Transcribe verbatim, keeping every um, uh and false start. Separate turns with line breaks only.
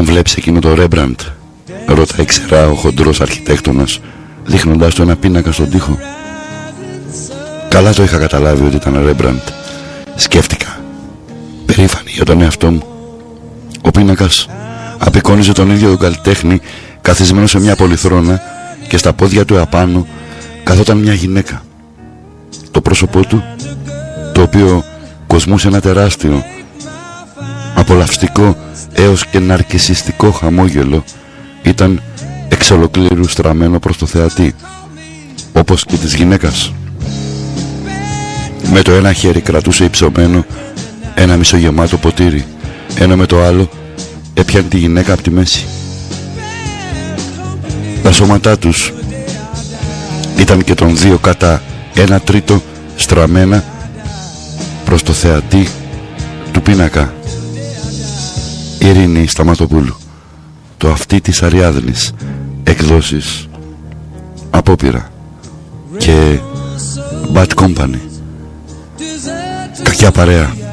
Τον βλέπεις εκείνο το Ρέμπραντ? Ρωτάει ξερά ο χοντρός αρχιτέκτονας, δείχνοντάς του ένα πίνακα στον τοίχο. Καλά το είχα καταλάβει ότι ήταν Ρέμπραντ. Σκέφτηκα, περήφανη για τον εαυτό μου. Ο πίνακας απεικόνιζε τον ίδιο τον καλλιτέχνη καθισμένο σε μια πολυθρόνα και στα πόδια του απάνω καθόταν μια γυναίκα. Το πρόσωπό του, το οποίο κοσμούσε ένα τεράστιο, απολαυστικό έως και ναρκισσιστικό χαμόγελο, ήταν εξ ολοκλήρου στραμμένο προς το θεατή, όπως και της γυναίκας. Με το ένα χέρι κρατούσε υψωμένο ένα μισογεμάτο ποτήρι, ενώ με το άλλο έπιανε τη γυναίκα από τη μέση. Τα σώματά τους ήταν και των δύο κατά ένα τρίτο στραμμένα προς το θεατή του πίνακα. Ειρήνη Σταματοπούλου. Το αυτή της Αριάδνης. Εκδόσεις Απόπειρα και Bad Company. Κακιά παρέα.